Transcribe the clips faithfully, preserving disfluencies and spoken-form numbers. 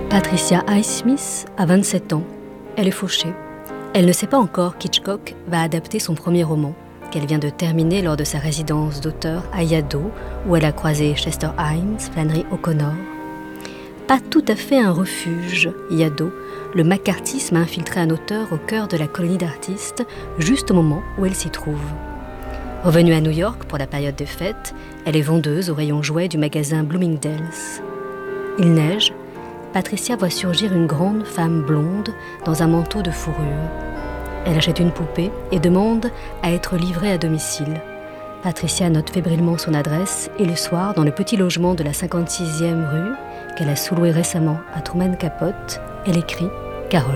Patricia Highsmith a vingt-sept ans. Elle est fauchée. Elle ne sait pas encore qu'Hitchcock va adapter son premier roman, qu'elle vient de terminer lors de sa résidence d'auteur à Yaddo, où elle a croisé Chester Himes, Flannery O'Connor. Pas tout à fait un refuge, Yaddo. Le macartisme a infiltré un auteur au cœur de la colonie d'artistes, juste au moment où elle s'y trouve. Revenue à New York pour la période des fêtes, elle est vendeuse au rayon jouets du magasin Bloomingdale's. Il neige. Patricia voit surgir une grande femme blonde dans un manteau de fourrure. Elle achète une poupée et demande à être livrée à domicile. Patricia note fébrilement son adresse et le soir, dans le petit logement de la cinquante-sixième rue qu'elle a sous-loué récemment à Truman Capote, elle écrit « Carole ».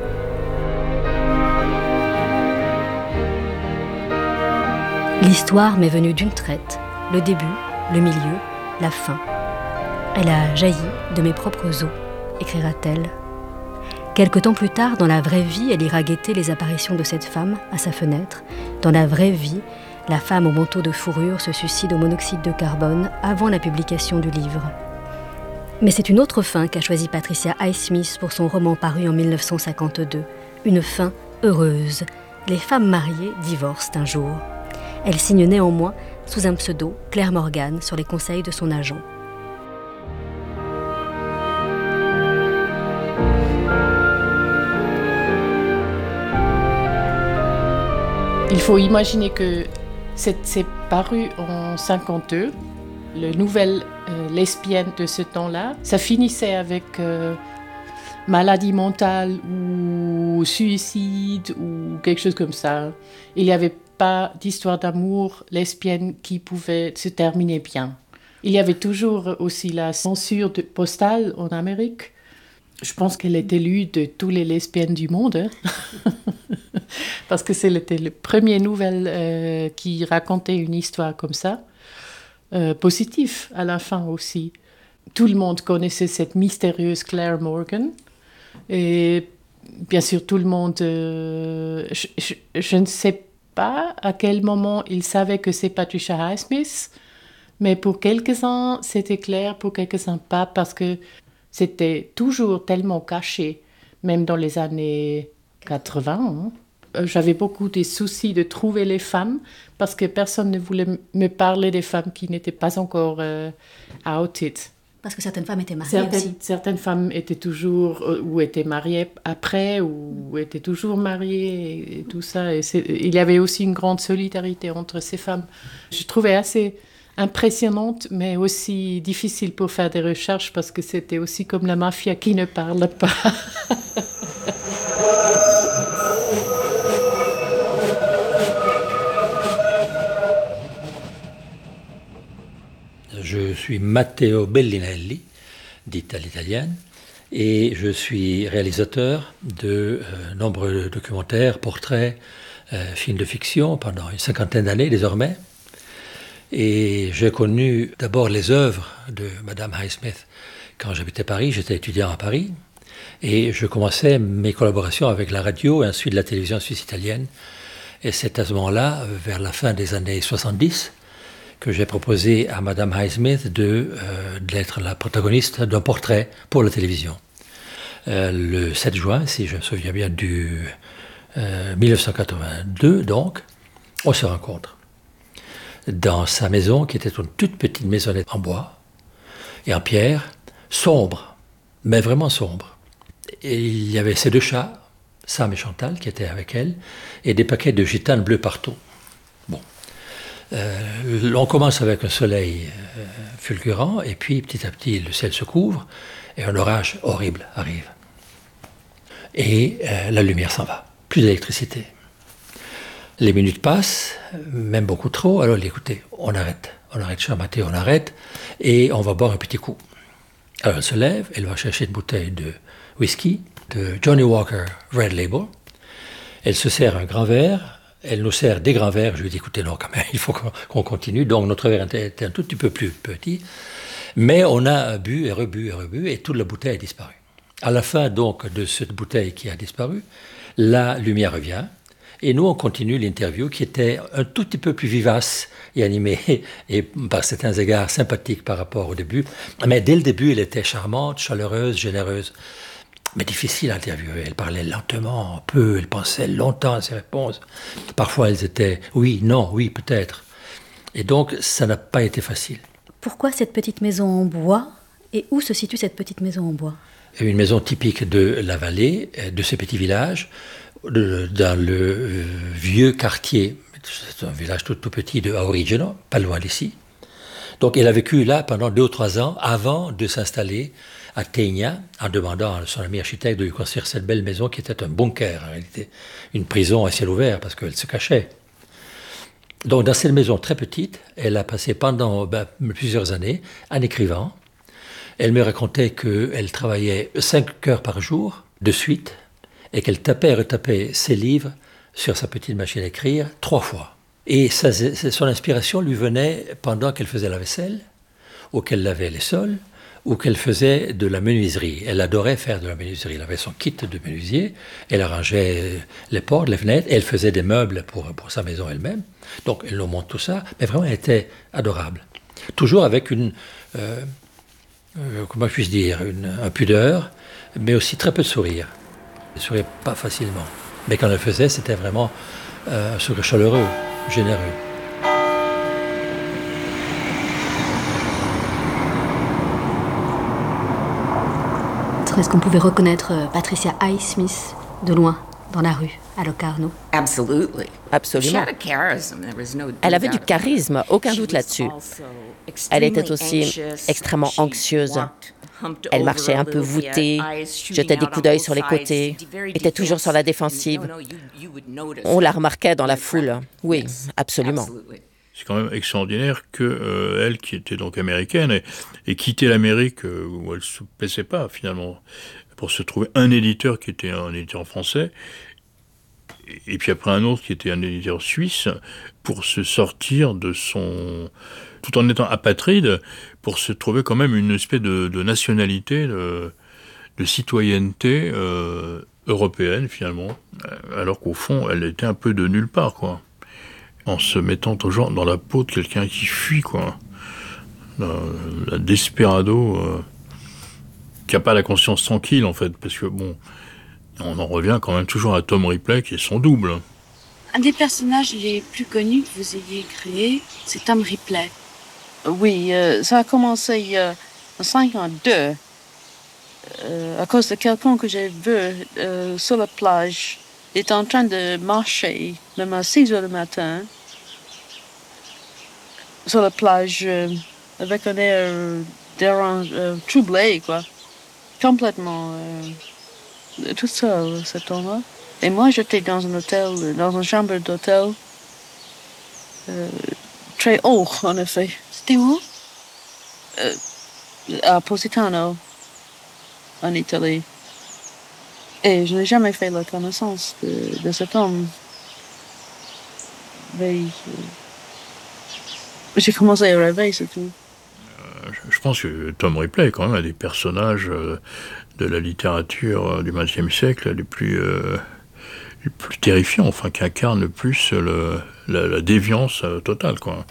L'histoire m'est venue d'une traite, le début, le milieu, la fin. Elle a jailli de mes propres os, écrira-t-elle. Quelque temps plus tard, dans la vraie vie, elle ira guetter les apparitions de cette femme à sa fenêtre. Dans la vraie vie, la femme au manteau de fourrure se suicide au monoxyde de carbone avant la publication du livre. Mais c'est une autre fin qu'a choisie Patricia Highsmith pour son roman paru en dix-neuf cent cinquante-deux. Une fin heureuse. Les femmes mariées divorcent un jour. Elle signe néanmoins sous un pseudo, Claire Morgan, sur les conseils de son agent. Il faut imaginer que c'est, c'est paru en cinquante-deux, le nouvelle euh, lesbienne de ce temps-là. Ça finissait avec euh, maladie mentale ou suicide ou quelque chose comme ça. Il n'y avait pas d'histoire d'amour lesbienne qui pouvait se terminer bien. Il y avait toujours aussi la censure de postale en Amérique. Je pense qu'elle était lue de toutes les lesbiennes du monde. Hein. Parce que c'était la première nouvelle euh, qui racontait une histoire comme ça, euh, positive à la fin aussi. Tout le monde connaissait cette mystérieuse Claire Morgan. Et bien sûr, tout le monde... Euh, je, je, je ne sais pas à quel moment ils savaient que c'est Patricia Highsmith, mais pour quelques-uns, c'était clair, pour quelques-uns pas, parce que c'était toujours tellement caché, même dans les années quatre-vingts. Hein. J'avais beaucoup de soucis de trouver les femmes parce que personne ne voulait me parler des femmes qui n'étaient pas encore euh, outed. Parce que certaines femmes étaient mariées certaines, aussi. Certaines femmes étaient toujours, ou étaient mariées après, ou étaient toujours mariées, et, et tout ça. Et il y avait aussi une grande solidarité entre ces femmes. Je trouvais assez impressionnante, mais aussi difficile pour faire des recherches parce que c'était aussi comme la mafia qui ne parle pas. Je suis Matteo Bellinelli, dit à l'italienne, et je suis réalisateur de euh, nombreux documentaires, portraits, euh, films de fiction pendant une cinquantaine d'années désormais. Et j'ai connu d'abord les œuvres de Madame Highsmith quand j'habitais Paris, j'étais étudiant à Paris, et je commençais mes collaborations avec la radio et ensuite la télévision suisse-italienne. Et c'est à ce moment-là, vers la fin des années soixante-dix, que j'ai proposé à Madame Highsmith de, euh, d'être la protagoniste d'un portrait pour la télévision. Euh, le sept juin, si je me souviens bien, du euh, dix-neuf cent quatre-vingt-deux, donc, on se rencontre dans sa maison, qui était une toute petite maisonnette en bois et en pierre, sombre, mais vraiment sombre. Et il y avait ses deux chats, Sam et Chantal, qui étaient avec elle, et des paquets de gitanes bleues partout. Bon. Euh, on commence avec un soleil euh, fulgurant, et puis petit à petit le ciel se couvre, et un orage horrible arrive. Et euh, la lumière s'en va, plus d'électricité. Les minutes passent, même beaucoup trop, alors écoutez, on arrête, on arrête, cher Mathieu, on arrête, et on va boire un petit coup. Alors elle se lève, elle va chercher une bouteille de whisky, de Johnny Walker Red Label, elle se sert un grand verre. Elle nous sert des grands verres. Je lui dis, écoutez, non, quand même, il faut qu'on continue. Donc, notre verre était un tout petit peu plus petit. Mais on a bu et rebu et rebu, et toute la bouteille a disparu. À la fin, donc, de cette bouteille qui a disparu, la lumière revient, Et nous, on continue l'interview qui était un tout petit peu plus vivace et animée, et par certains égards sympathique par rapport au début. Mais dès le début, elle était charmante, chaleureuse, généreuse, mais difficile à interviewer. Elle parlait lentement, peu, elle pensait longtemps à ses réponses. Parfois, elles étaient « oui, non, oui, peut-être ». Et donc, ça n'a pas été facile. Pourquoi cette petite maison en bois ? Et où se situe cette petite maison en bois ? Une maison typique de la vallée, de ces petits villages, dans le vieux quartier, c'est un village tout, tout petit de Aurigeno, pas loin d'ici. Donc elle a vécu là pendant deux ou trois ans avant de s'installer à Tegna, en demandant à son ami architecte de lui construire cette belle maison qui était un bunker, en réalité, une prison à ciel ouvert parce qu'elle se cachait. Donc dans cette maison très petite, elle a passé pendant ben, plusieurs années en écrivant. Elle me racontait qu'elle travaillait cinq heures par jour, de suite, et qu'elle tapait et retapait ses livres sur sa petite machine à écrire trois fois. Et ça, son inspiration lui venait pendant qu'elle faisait la vaisselle, ou qu'elle lavait les sols, ou qu'elle faisait de la menuiserie. Elle adorait faire de la menuiserie. Elle avait son kit de menuisier, elle arrangeait les portes, les fenêtres, et elle faisait des meubles pour, pour sa maison elle-même. Donc elle nous montre tout ça, mais vraiment elle était adorable. Toujours avec une... Euh, Euh, comment je puis dire, une, un pudeur, mais aussi très peu de sourire. Elle ne souriait pas facilement. Mais quand elle le faisait, c'était vraiment euh, un sourire chaleureux, généreux. Est-ce qu'on pouvait reconnaître Patricia Highsmith de loin, dans la rue, à Locarno ? Absolument. Elle avait du charisme, aucun doute là-dessus. Elle était aussi extrêmement anxieuse. Elle marchait un peu voûtée, jetait des coups d'œil sur les côtés, était toujours sur la défensive. On la remarquait dans la foule. Oui, absolument. C'est quand même extraordinaire qu'elle, euh, qui était donc américaine, ait, ait quitté l'Amérique euh, où elle ne se plaisait pas finalement, pour se trouver un éditeur qui était un éditeur français, et puis après un autre qui était un éditeur suisse, pour se sortir de son... tout en étant apatride, pour se trouver quand même une espèce de, de nationalité, de, de citoyenneté euh, européenne finalement, alors qu'au fond, elle était un peu de nulle part, quoi. En se mettant toujours dans la peau de quelqu'un qui fuit, quoi. La, la desperado, euh, qui n'a pas la conscience tranquille, en fait, parce que, bon, on en revient quand même toujours à Tom Ripley, qui est son double. Un des personnages les plus connus que vous ayez créé, c'est Tom Ripley. Oui, euh, ça a commencé euh, en cinquante-deux, euh, à cause de quelqu'un que j'ai vu euh, sur la plage. Il était en train de marcher, même à six heures du matin, sur la plage, euh, avec un air euh, dérange, euh, troublé, quoi. Complètement euh, tout seul, cet homme-là. Et moi, j'étais dans un hôtel, dans une chambre d'hôtel, euh, très haut, en effet. C'était où? Euh, à Positano, en Italie. Et je n'ai jamais fait la connaissance de, de cet homme. Mais euh, j'ai commencé à rêver, c'est tout. Euh, je pense que Tom Ripley est quand même un des personnages euh, de la littérature euh, du vingtième siècle les plus, euh, les plus terrifiants, enfin, qui incarne le plus le, la, la déviance euh, totale, quoi.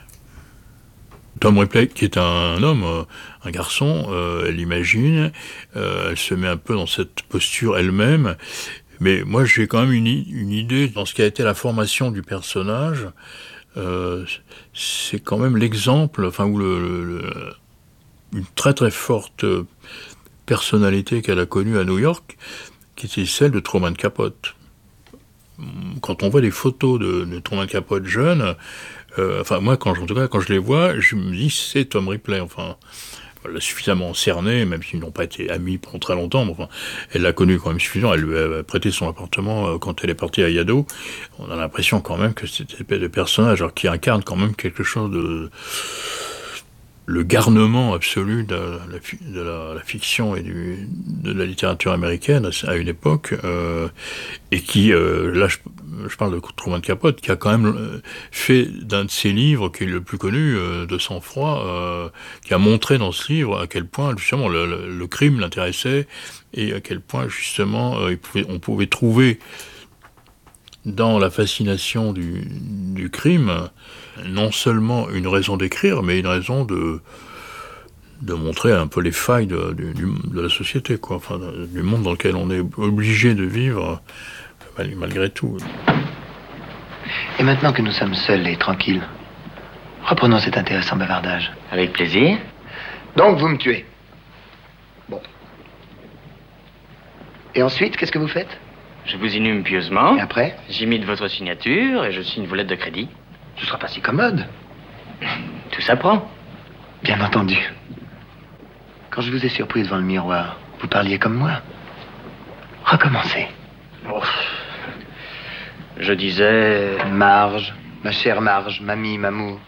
Tom Ripley, qui est un homme, euh, un garçon, euh, elle l'imagine, euh, elle se met un peu dans cette posture elle-même, mais moi j'ai quand même une, une idée dans ce qui a été la formation du personnage, euh, c'est quand même l'exemple, enfin, où le, le, le, une très très forte personnalité qu'elle a connue à New York, qui était celle de Truman Capote. Quand on voit des photos de, de Truman Capote jeune, Euh, enfin, moi, quand, en tout cas, quand je les vois, je me dis, c'est Tom Ripley. Enfin, elle l'a suffisamment cerné, même s'ils n'ont pas été amis pendant très longtemps. Mais enfin, elle l'a connu quand même suffisamment. Elle lui a prêté son appartement euh, quand elle est partie à Yaddo. On a l'impression quand même que c'est une espèce de personnage, alors qui incarne quand même quelque chose de... le garnement absolu de la, de la, la fiction et du, de la littérature américaine à une époque, euh, et qui, euh, là je, je parle de Truman Capote, qui a quand même fait d'un de ses livres, qui est le plus connu, euh, de sang-froid, euh, qui a montré dans ce livre à quel point justement le, le, le crime l'intéressait, et à quel point justement euh, il pouvait, on pouvait trouver dans la fascination du, du crime, non seulement une raison d'écrire, mais une raison de, de montrer un peu les failles de, de, de la société, quoi. Enfin, du monde dans lequel on est obligé de vivre, malgré tout. Et maintenant que nous sommes seuls et tranquilles, reprenons cet intéressant bavardage. Avec plaisir. Donc vous me tuez. Bon. Et ensuite, qu'est-ce que vous faites? Je vous inhume pieusement. Et après? J'imite votre signature et je signe vos lettres de crédit. Ce sera pas si commode. Tout s'apprend. Bien entendu. Quand je vous ai surpris devant le miroir, vous parliez comme moi. Recommencez. Oh. Je disais... Marge, ma chère Marge, mamie, mamour.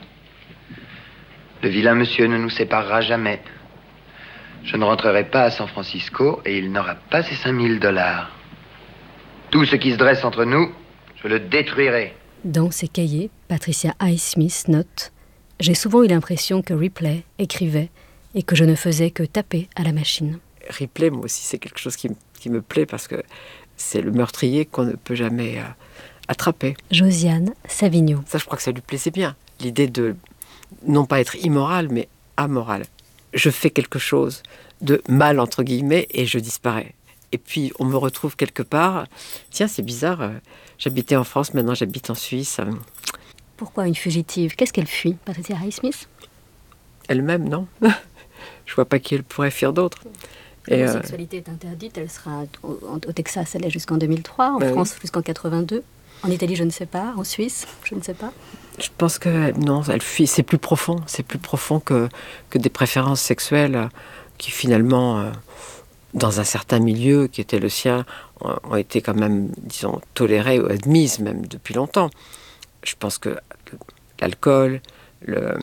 Le vilain monsieur ne nous séparera jamais. Je ne rentrerai pas à San Francisco et il n'aura pas ses cinq mille dollars. Tout ce qui se dresse entre nous, je le détruirai. Dans ses cahiers, Patricia Highsmith note « J'ai souvent eu l'impression que Ripley écrivait et que je ne faisais que taper à la machine. » Ripley, moi aussi, c'est quelque chose qui, qui me plaît parce que c'est le meurtrier qu'on ne peut jamais euh, attraper. Josiane Savigno. Ça, je crois que ça lui plaisait bien. L'idée de non pas être immoral, mais amoral. Je fais quelque chose de mal, entre guillemets, et je disparais. Et puis, on me retrouve quelque part. Tiens, c'est bizarre, euh, j'habitais en France, maintenant j'habite en Suisse. Euh. Pourquoi une fugitive? Qu'est-ce qu'elle fuit, Patricia Highsmith? Elle-même, non. Je vois pas qui elle pourrait fuir d'autre. L'homosexualité euh... est interdite, elle sera au, au Texas, elle est jusqu'en deux mille trois, en ben France oui. jusqu'en quatre-vingt-deux, en Italie je ne sais pas, en Suisse je ne sais pas. Je pense que non, elle fuit, c'est plus profond, c'est plus profond que, que des préférences sexuelles qui finalement, euh, dans un certain milieu qui était le sien, ont, ont été quand même, disons, tolérées ou admises même depuis longtemps. Je pense que l'alcool, le... Euh,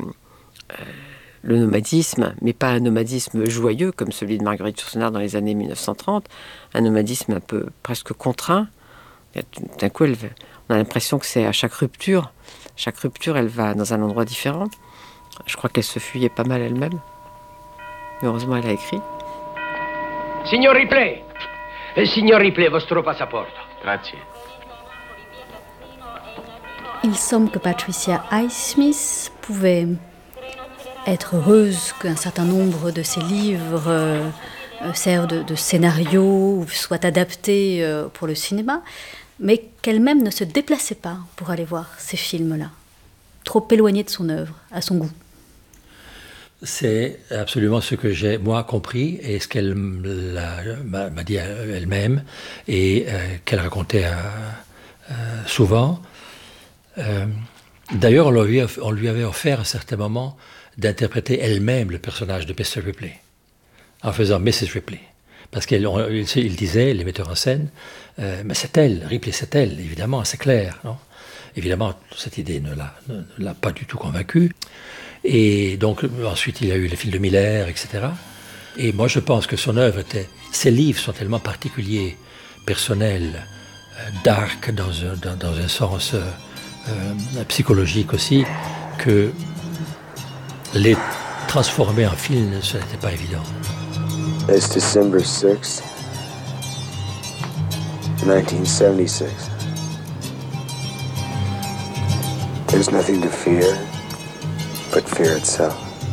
le nomadisme, mais pas un nomadisme joyeux comme celui de Marguerite Yourcenar dans les années mille neuf cent trente, un nomadisme un peu presque contraint. D'un coup, elle, on a l'impression que c'est à chaque rupture, chaque rupture, elle va dans un endroit différent. Je crois qu'elle se fuyait pas mal elle-même. Mais heureusement, elle a écrit. Signor Ripley, signor Ripley, vostro passaporto. Grazie. Il semble que Patricia Highsmith pouvait être heureuse qu'un certain nombre de ses livres euh, servent de, de scénario ou soient adaptés euh, pour le cinéma, mais qu'elle-même ne se déplaçait pas pour aller voir ces films-là, trop éloignée de son œuvre, à son goût. C'est absolument ce que j'ai, moi, compris et ce qu'elle m'a, m'a dit elle-même et euh, qu'elle racontait euh, euh, souvent. Euh, d'ailleurs, on lui, on lui avait offert à un certain moment d'interpréter elle-même le personnage de mister Ripley, en faisant missus Ripley. Parce qu'il il disait, les metteurs en scène, euh, mais c'est elle, Ripley c'est elle, évidemment, c'est clair. Non? Évidemment, cette idée ne l'a, ne, ne l'a pas du tout convaincu. Et donc, ensuite, il y a eu les films de Miller, et cetera. Et moi, je pense que son œuvre était... Ses livres sont tellement particuliers, personnels, euh, dark, dans un, dans, dans un sens euh, euh, psychologique aussi, que les transformer en film, ce n'était pas évident. It's December sixth, nineteen seventy-six. There's nothing to fear but fear itself.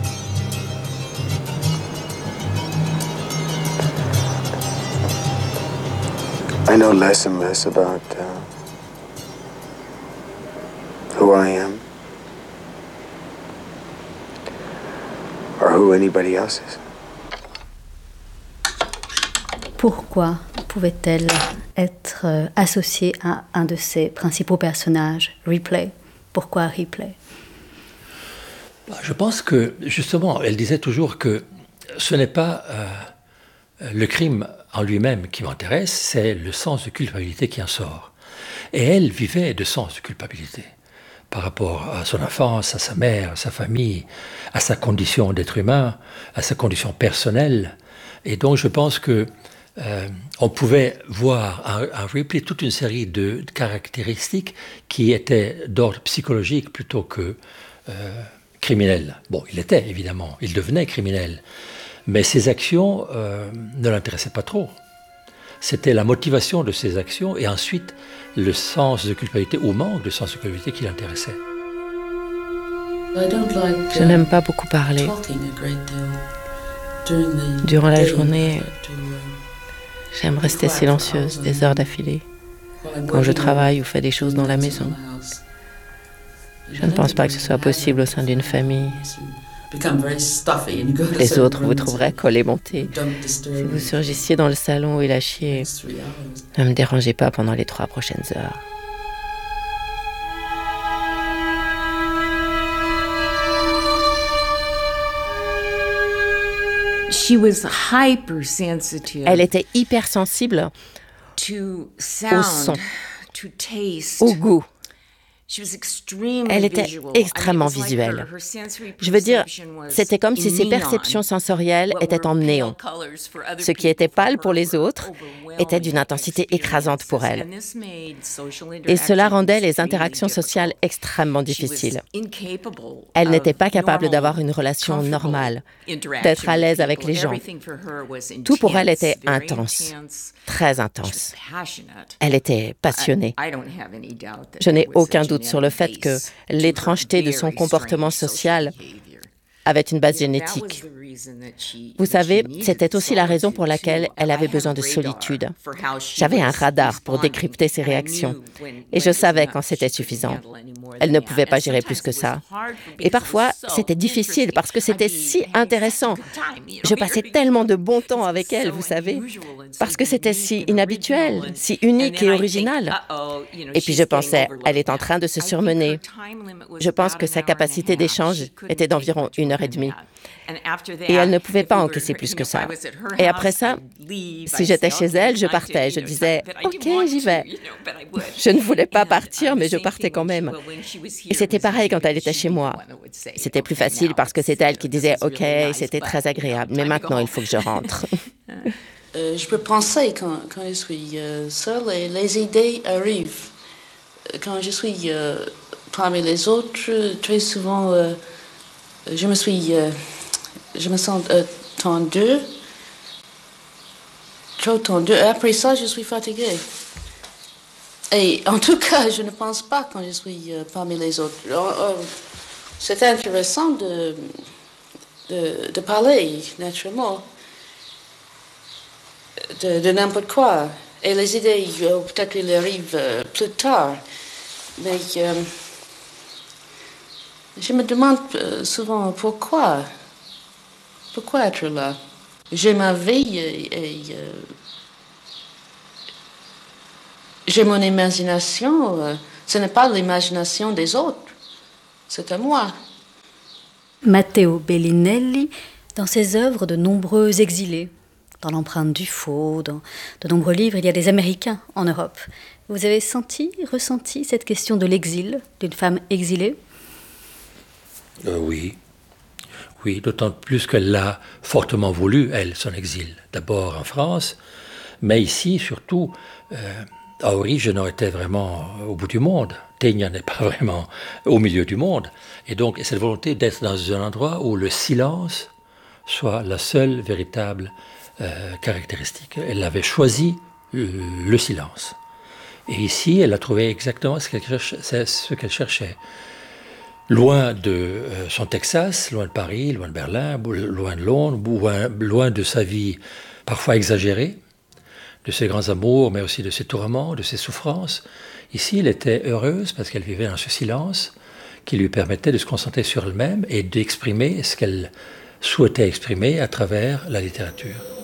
I know less and less about uh, who I am. Or who anybody else is. Pourquoi pouvait-elle être associée à un de ses principaux personnages, Ripley? Pourquoi Ripley? Je pense que, justement, elle disait toujours que ce n'est pas euh, le crime en lui-même qui m'intéresse, c'est le sens de culpabilité qui en sort. Et elle vivait de sens de culpabilité par rapport à son enfance, à sa mère, à sa famille, à sa condition d'être humain, à sa condition personnelle. Et donc je pense que euh, on pouvait voir en, en Ripley toute une série de, de caractéristiques qui étaient d'ordre psychologique plutôt que euh, criminelles. Bon, il était évidemment, il devenait criminel, mais ses actions euh, ne l'intéressaient pas trop. c'était la motivation de ses actions et ensuite le sens de culpabilité ou manque de sens de culpabilité qui l'intéressait. Je n'aime pas beaucoup parler. Durant la journée, j'aime rester silencieuse des heures d'affilée, quand je travaille ou fais des choses dans la maison. Je ne pense pas que ce soit possible au sein d'une famille. Les autres vous trouveraient collés-montés. Si vous surgissiez dans le salon et lâchiez, ne me dérangez pas pendant les trois prochaines heures. Elle était hypersensible au son, au goût. Elle était extrêmement visuelle. Je veux dire, c'était comme si ses perceptions sensorielles étaient en néon. Ce qui était pâle pour les autres était d'une intensité écrasante pour elle. Et cela rendait les interactions sociales extrêmement difficiles. Elle n'était pas capable d'avoir une relation normale, d'être à l'aise avec les gens. Tout pour elle était intense, très intense. Elle était passionnée. Je n'ai aucun doute sur le fait que l'étrangeté de son comportement social avait une base génétique. Vous savez, c'était aussi la raison pour laquelle elle avait besoin de solitude. J'avais un radar pour décrypter ses réactions et je savais quand c'était suffisant. Elle ne pouvait pas gérer plus que ça. Et parfois, c'était difficile parce que c'était si intéressant. Je passais tellement de bon temps avec elle, vous savez, parce que c'était si inhabituel, si unique et original. Et puis je pensais, elle est en train de se surmener. Je pense que sa capacité d'échange était d'environ une heure et demie. Et elle ne pouvait pas encaisser plus que ça. Et après ça, si j'étais chez elle, je partais. Je disais, OK, j'y vais. Je ne voulais pas partir, mais je partais quand même. Et c'était pareil quand elle était chez moi. C'était plus facile parce que c'était elle qui disait, OK, c'était très agréable. Mais maintenant, il faut que je rentre. euh, je peux penser quand, quand je suis euh, seule et les idées arrivent. Quand je suis euh, parmi les autres, très souvent, euh, je me suis... Euh, Je me sens euh, tendue, trop tendue. Après ça, je suis fatiguée. Et en tout cas, je ne pense pas quand je suis euh, parmi les autres. Euh, c'est intéressant de, de, de parler naturellement de, de n'importe quoi. Et les idées, euh, peut-être qu'elles arrivent euh, plus tard. Mais euh, je me demande euh, souvent pourquoi. Pourquoi être là? J'ai ma vie et, et euh, j'ai mon imagination. Euh, ce n'est pas l'imagination des autres, c'est à moi. Matteo Bellinelli, dans ses œuvres, de nombreux exilés. Dans l'empreinte du faux, dans de nombreux livres, il y a des Américains en Europe. Vous avez senti, ressenti cette question de l'exil, d'une femme exilée? euh, Oui. Oui, d'autant plus qu'elle l'a fortement voulu, elle, son exil. D'abord en France, mais ici, surtout, euh, à origine, on était vraiment au bout du monde. Tegna n'est pas vraiment au milieu du monde. Et donc, cette volonté d'être dans un endroit où le silence soit la seule véritable euh, caractéristique. Elle avait choisi le, le silence. Et ici, elle a trouvé exactement ce qu'elle cherchait. Ce qu'elle cherchait. Loin de euh, son Texas, loin de Paris, loin de Berlin, loin de Londres, loin, loin de sa vie parfois exagérée, de ses grands amours, mais aussi de ses tourments, de ses souffrances. Ici, elle était heureuse parce qu'elle vivait dans ce silence qui lui permettait de se concentrer sur elle-même et d'exprimer ce qu'elle souhaitait exprimer à travers la littérature.